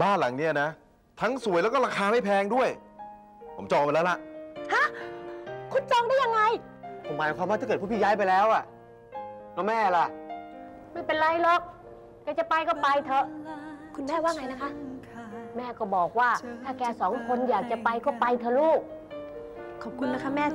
บ้านหลังเนี้ยนะทั้งสวยแล้วก็ราคาไม่แพงด้วยผมจองไปแล้วล่ะฮะคุณจองได้ยังไงผมหมายความว่าถ้าเกิดพวกพี่ย้ายไปแล้วอะแล้วแม่ล่ะไม่เป็นไรหรอกแกจะไปก็ไปเถอะคุณแม่ว่าไงนะคะแม่ก็บอกว่าถ้าแก2 คนอยากจะไปก็ไปเถอะลูกขอบคุณนะคะแม่